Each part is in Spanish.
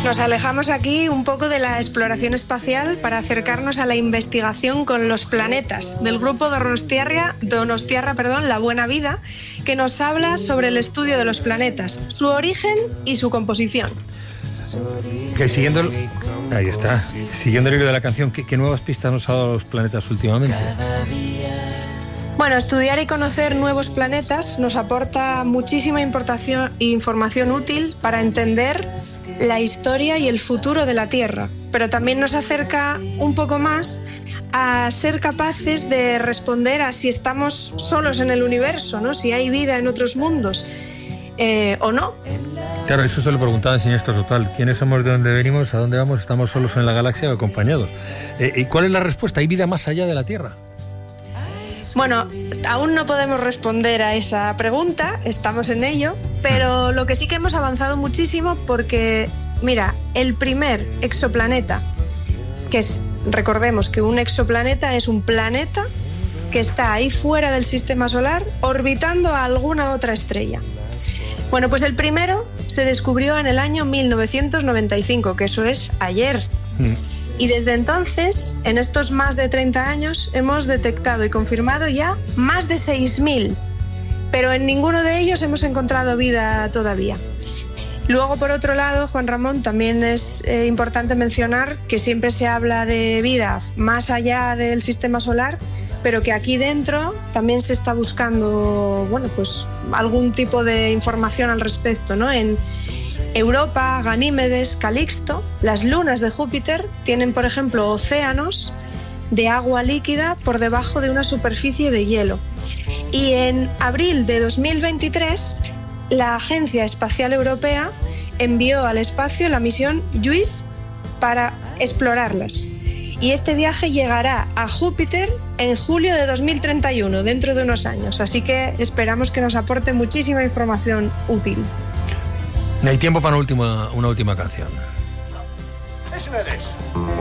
Nos alejamos aquí un poco de la exploración espacial para acercarnos a la investigación con los planetas del grupo Donostiarra, La Buena Vida, que nos habla sobre el estudio de los planetas, su origen y su composición. Que siguiendo el hilo de la canción, ¿qué nuevas pistas nos ha dado los planetas últimamente? Bueno, estudiar y conocer nuevos planetas nos aporta muchísima información útil para entender la historia y el futuro de la Tierra, pero también nos acerca un poco más a ser capaces de responder a si estamos solos en el universo, ¿no? Si hay vida en otros mundos o no. Claro, eso se lo preguntaba en Siniestro Total. ¿Quiénes somos, de dónde venimos, a dónde vamos? ¿Estamos solos en la galaxia o acompañados? ¿Y cuál es la respuesta? ¿Hay vida más allá de la Tierra? Bueno, aún no podemos responder a esa pregunta, estamos en ello, pero lo que sí que hemos avanzado muchísimo porque, mira, el primer exoplaneta, recordemos que un exoplaneta es un planeta que está ahí fuera del sistema solar orbitando a alguna otra estrella. Bueno, pues el primero se descubrió en el año 1995, que eso es ayer. Y desde entonces, en estos más de 30 años, hemos detectado y confirmado ya más de 6.000, pero en ninguno de ellos hemos encontrado vida todavía. Luego, por otro lado, Juan Ramón, también es importante mencionar que siempre se habla de vida más allá del sistema solar, pero que aquí dentro también se está buscando, bueno, pues algún tipo de información al respecto, ¿no? En Europa, Ganímedes, Calixto, las lunas de Júpiter tienen, por ejemplo, océanos de agua líquida por debajo de una superficie de hielo. Y en abril de 2023, la Agencia Espacial Europea envió al espacio la misión JUICE para explorarlas. Y este viaje llegará a Júpiter en julio de 2031, dentro de unos años. Así que esperamos que nos aporte muchísima información útil. Hay tiempo para una última canción. Listen to this.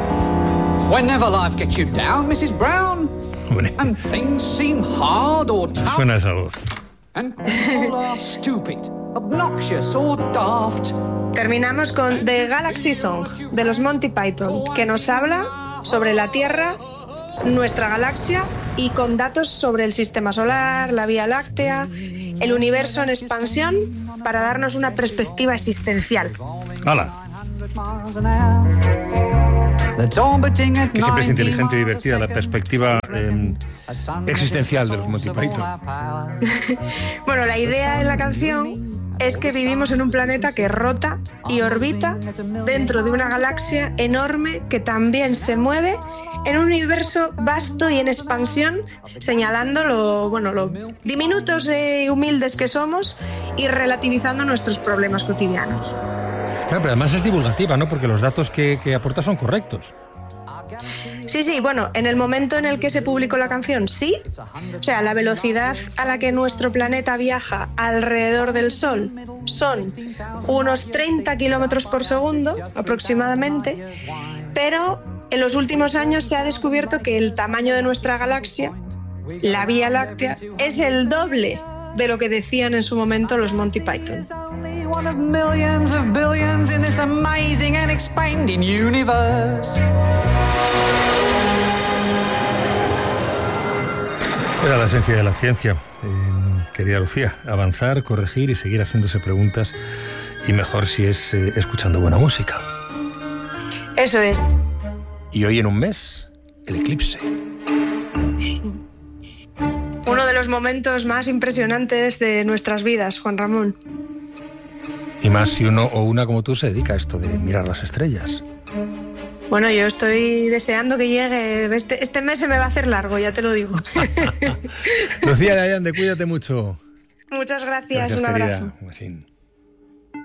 Whenever life gets you down, Mrs. Brown, and things seem hard or tough, suena esa voz. And people are stupid, obnoxious or daft. Terminamos con The Galaxy Song de los Monty Python, que nos habla sobre la Tierra, nuestra galaxia y con datos sobre el sistema solar, la Vía Láctea, el universo en expansión, para darnos una perspectiva existencial. ¡Hala! Que siempre es inteligente y divertida la perspectiva existencial de los Monty Python. Bueno, la idea en la canción es que vivimos en un planeta que rota y orbita dentro de una galaxia enorme que también se mueve en un universo vasto y en expansión, señalando lo diminutos y humildes que somos y relativizando nuestros problemas cotidianos. Claro, pero además es divulgativa, ¿no? Porque los datos que aporta son correctos. Sí, bueno, en el momento en el que se publicó la canción, sí. O sea, la velocidad a la que nuestro planeta viaja alrededor del Sol son unos 30 kilómetros por segundo aproximadamente, pero en los últimos años se ha descubierto que el tamaño de nuestra galaxia, la Vía Láctea, es el doble de lo que decían en su momento los Monty Python. Era la esencia de la ciencia, querida Lucía, avanzar, corregir y seguir haciéndose preguntas, y mejor si es escuchando buena música. Eso es. Y hoy en un mes, el eclipse. Uno de los momentos más impresionantes de nuestras vidas, Juan Ramón. Y más si uno o una como tú se dedica a esto de mirar las estrellas. Bueno, yo estoy deseando que llegue. Este mes se me va a hacer largo, ya te lo digo. Lucía Gallande, cuídate mucho. Muchas gracias, un abrazo. Querida.